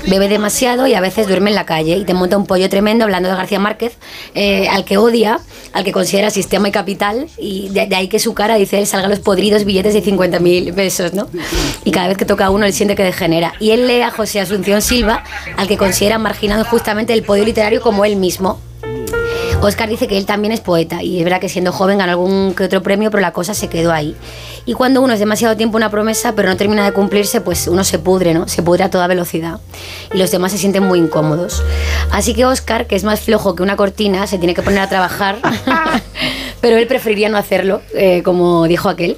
bebe demasiado y a veces duerme en la calle y te monta un pollo tremendo hablando de García Márquez, al que odia, al que considera sistema y capital, y de ahí que su cara, dice él, salgan los podridos billetes de 50.000 pesos, ¿no? Y cada vez que toca a uno él siente que degenera. Y él lee a José Asunción Silva, al que considera marginado justamente del podio literario como él mismo. Óscar dice que él también es poeta y es verdad que siendo joven ganó algún que otro premio, pero la cosa se quedó ahí. Y cuando uno es demasiado tiempo una promesa pero no termina de cumplirse, pues uno se pudre, ¿no? Se pudre a toda velocidad y los demás se sienten muy incómodos. Así que Óscar, que es más flojo que una cortina, se tiene que poner a trabajar pero él preferiría no hacerlo, como dijo aquel.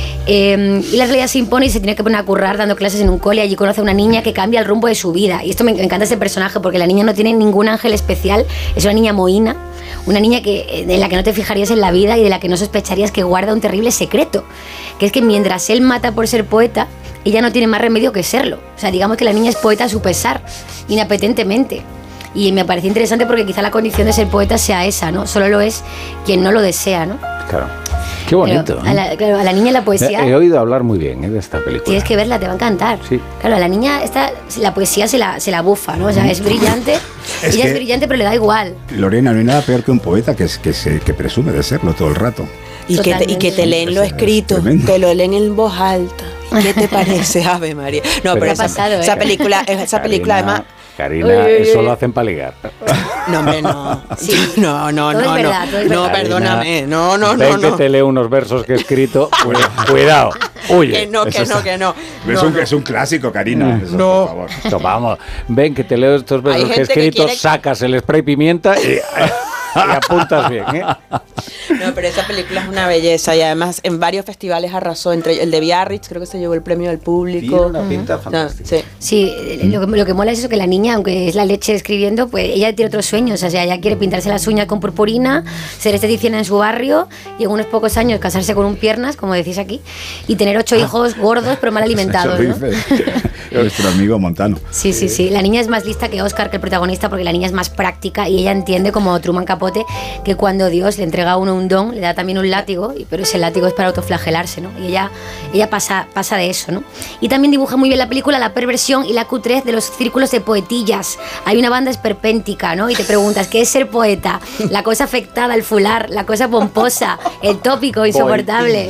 Y la realidad se impone y se tiene que poner a currar dando clases en un cole. Allí conoce a una niña que cambia el rumbo de su vida. Y esto me encanta este personaje porque la niña no tiene ningún ángel especial, es una niña mohína, una niña en la que no te fijarías en la vida y de la que no sospecharías que guarda un terrible secreto, que es que mientras él mata por ser poeta, ella no tiene más remedio que serlo. O sea, digamos que la niña es poeta a su pesar, inapetentemente. Y me parece interesante porque quizá la condición de ser poeta sea esa, ¿no? Solo lo es quien no lo desea, ¿no? Claro. Qué bonito. Claro, a la niña la poesía... He oído hablar muy bien de esta película. Tienes que verla, te va a encantar. Sí. Claro, a la niña la poesía se la bufa, ¿no? O sea, es brillante. Ella es brillante, pero le da igual. Lorena, no hay nada peor que un poeta que presume de serlo todo el rato. Y que te leen lo escrito, te lo leen en voz alta. ¿Qué te parece, Ave María? No, pero esa película además... Karina, eso lo hacen para ligar. No, hombre, no. Sí. No, perdóname. Ven que te leo unos versos que he escrito. Cuidado. Huye. Que no. Es un clásico, Karina. Eso, no. por favor. Vamos, ven que te leo estos versos que he escrito, sacas el spray pimienta y apuntas bien, ¿eh? No, pero esa película es una belleza y además en varios festivales arrasó, entre el de Biarritz, creo que se llevó el premio del público. Tiene una pinta fantástica. Sí, lo que mola es eso, que la niña, aunque es la leche escribiendo, pues ella tiene otros sueños. O sea, ella quiere pintarse las uñas con purpurina, ser esteticista en su barrio y en unos pocos años casarse con un piernas, como decís aquí, y tener 8 hijos gordos pero mal alimentados, ¿no? Nuestro amigo Montano. Sí. La niña es más lista que Óscar, que el protagonista, porque la niña es más práctica y ella entiende, como Truman Capote, que cuando Dios le entrega a uno un don, le da también un látigo, pero ese látigo es para autoflagelarse, ¿no? Y ella pasa de eso, ¿no? Y también dibuja muy bien la película la perversión y la cutrez de los círculos de poetillas. Hay una banda esperpéntica, ¿no? Y te preguntas, ¿qué es ser poeta? La cosa afectada, el fular, la cosa pomposa, el tópico insoportable.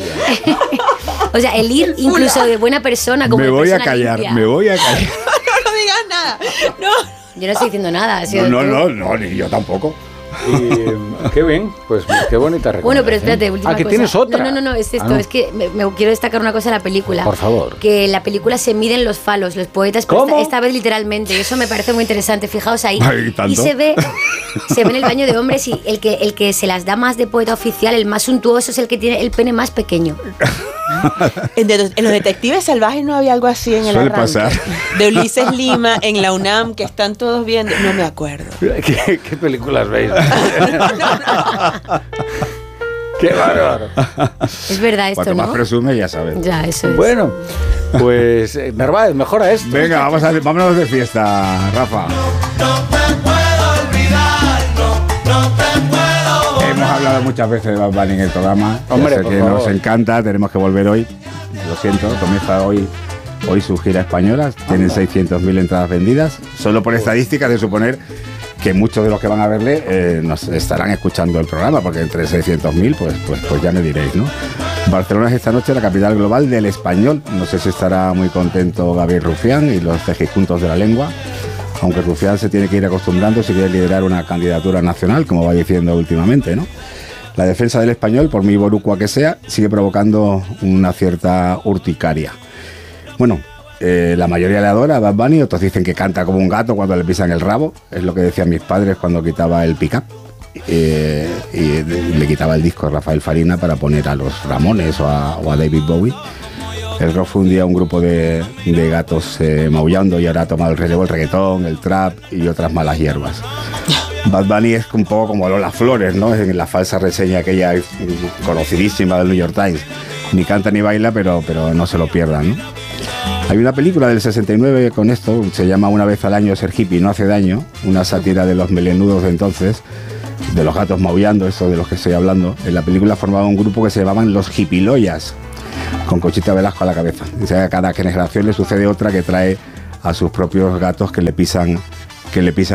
O sea, el ir incluso de buena persona como me voy a callar. No digas nada. No. Yo no estoy diciendo nada. No, ni yo tampoco. Qué bien, pues qué bonita recomendación. Bueno, pero espérate, última cosa. ¿Que tienes otra? No, es esto, es que me quiero destacar una cosa de la película. Por favor. Que en la película se miden los falos, los poetas, ¿Cómo? Esta vez literalmente, y eso me parece muy interesante, fijaos ahí. Ay, ¿tanto? Y se ve en el baño de hombres y el que se las da más de poeta oficial, el más suntuoso, es el que tiene el pene más pequeño. En los Detectives Salvajes no había algo así en el Suele arranque. pasar. De Ulises Lima en la UNAM, que están todos viendo, no me acuerdo. ¿Qué películas veis? Qué bárbaro. Es verdad esto, Cuanto ¿no? más presume, ya sabes. Ya, eso es. Bueno, pues Narváez, mejora esto. Venga, vámonos de fiesta, Rafa. Hemos hablado muchas veces de Bad Bunny en el programa. Hombre, ya sé que nos encanta, tenemos que volver hoy. Lo siento, comienza hoy su gira española. Tienen 600.000 entradas vendidas. Solo por estadísticas de suponer que muchos de los que van a verle nos estarán escuchando el programa, porque entre 600.000, pues ya me diréis, ¿no? Barcelona es esta noche la capital global del español. No sé si estará muy contento Gabriel Rufián y los cejijuntos de la lengua, aunque Rufián se tiene que ir acostumbrando si quiere liderar una candidatura nacional, como va diciendo últimamente, ¿no? La defensa del español, por muy boricua que sea, sigue provocando una cierta urticaria. Bueno, la mayoría le adora a Bad Bunny, otros dicen que canta como un gato cuando le pisan el rabo, es lo que decían mis padres cuando quitaba el pick-up. Y le quitaba el disco a Rafael Farina para poner a los Ramones o a David Bowie. El rock fue un día un grupo de gatos maullando, y ahora ha tomado el relevo el reggaetón, el trap y otras malas hierbas. Bad Bunny es un poco como Lola Flores, ¿no? En la falsa reseña aquella conocidísima del New York Times. Ni canta ni baila, pero no se lo pierdan, ¿no? Hay una película del 69 con esto, se llama Una vez al año ser hippie no hace daño, una sátira de los melenudos de entonces, de los gatos maullando, eso de los que estoy hablando. En la película formaba un grupo que se llamaban los Hippiloyas, con Conchita Velasco a la cabeza. O sea, a cada generación le sucede otra que trae a sus propios gatos que le pisan